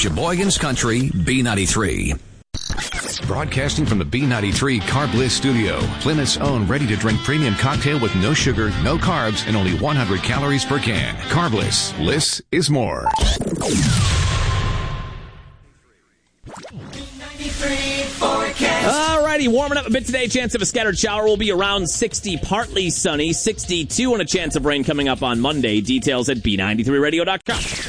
Sheboygan's Country, B93. Broadcasting from the B93 Carb Bliss studio, Plymouth's own ready-to-drink premium cocktail with no sugar, no carbs, and only 100 calories per can. Carb Bliss. Bliss is more. All righty, warming up a bit today. Chance of a scattered shower will be around 60, partly sunny, 62, and a chance of rain coming up on Monday. Details at B93radio.com.